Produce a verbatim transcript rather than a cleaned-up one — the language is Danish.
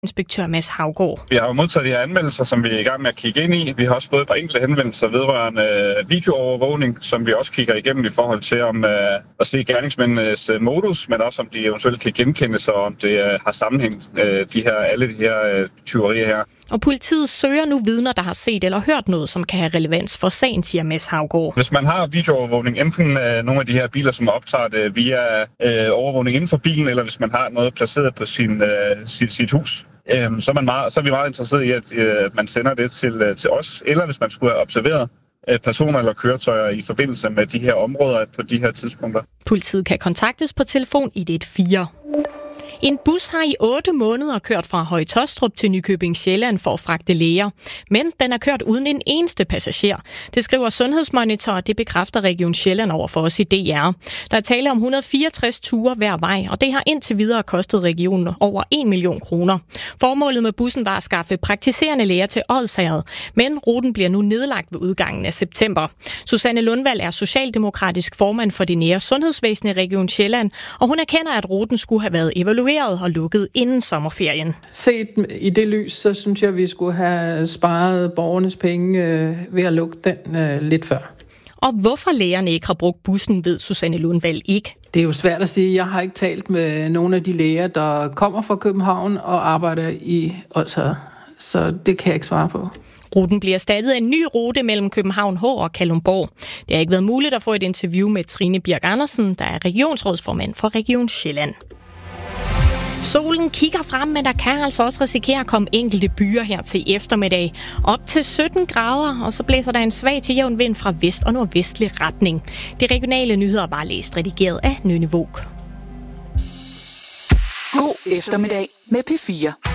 Inspektør Mads Haugaard. Vi har jo modtaget de her anmeldelser, som vi er i gang med at kigge ind i. Vi har også fået et par enkelte henvendelser vedrørende videoovervågning, som vi også kigger igennem i forhold til om uh, at se gerningsmændenes uh, modus, men også om de eventuelt kan genkendes, og om det uh, har sammenhæng uh, de her, alle de her uh, tyverier her. Og politiet søger nu vidner, der har set eller hørt noget, som kan have relevans for sagen, siger Mads Haugaard. Hvis man har videoovervågning, enten uh, nogle af de her biler, som optager det via uh, overvågning inden for bilen, eller hvis man har noget placeret på sin, uh, sit, sit hus, um, så, er man meget, så er vi meget interesseret i, at uh, man sender det til, uh, til os, eller hvis man skulle have observeret uh, personer eller køretøjer i forbindelse med de her områder på de her tidspunkter. Politiet kan kontaktes på telefon et et fire. En bus har i otte måneder kørt fra Høje Taastrup til Nykøbing Sjælland for at fragte læger. Men den er kørt uden en eneste passager. Det skriver Sundhedsmonitor, og det bekræfter Region Sjælland over for os i D R. Der er tale om et hundrede og fireogtres ture hver vej, og det har indtil videre kostet regionen over en million kroner. Formålet med bussen var at skaffe praktiserende læger til Odsherred, men ruten bliver nu nedlagt ved udgangen af september. Susanne Lundvald er socialdemokratisk formand for det nære sundhedsvæsen i Region Sjælland, og hun erkender, at ruten skulle have været evalueret og lukket inden sommerferien. Set i det lys, så synes jeg, at vi skulle have sparet borgernes penge øh, ved at lukke den øh, lidt før. Og hvorfor lægerne ikke har brugt bussen, ved Susanne Lundvald ikke. Det er jo svært at sige. Jeg har ikke talt med nogle af de læger, der kommer fra København og arbejder i Odsherred, så det kan jeg ikke svare på. Ruten bliver erstattet af en ny rute mellem København H og Kalundborg. Det har ikke været muligt at få et interview med Trine Birk Andersen, der er regionsrådsformand for Region Sjælland. Solen kigger frem, men der kan altså også risikere at komme enkelte byer her til eftermiddag. Op til sytten grader, og så blæser der en svag til jævn vind fra vest og nordvestlig retning. De regionale nyheder var læst redigeret af Nynne Våg. God eftermiddag med P fire.